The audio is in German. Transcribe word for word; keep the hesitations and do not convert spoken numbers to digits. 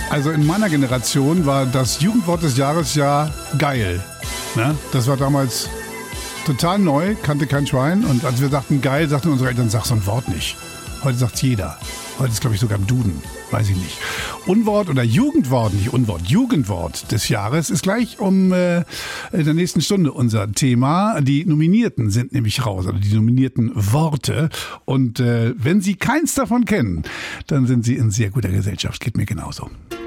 Also in meiner Generation war das Jugendwort des Jahres ja geil. Ne? Das war damals total neu, kannte kein Schwein. Und als wir sagten geil, sagten unsere Eltern, sag so ein Wort nicht. Heute sagt jeder. Heute ist, glaube ich, sogar im Duden. Weiß ich nicht. Unwort oder Jugendwort, nicht Unwort, Jugendwort des Jahres ist gleich um äh, in der nächsten Stunde unser Thema. Die Nominierten sind nämlich raus, also die nominierten Worte. Und äh, wenn Sie keins davon kennen, dann sind Sie in sehr guter Gesellschaft. Geht mir genauso.